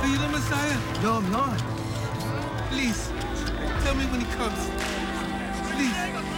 Are you the Messiah? No, I'm not. Please, tell me when he comes. Please.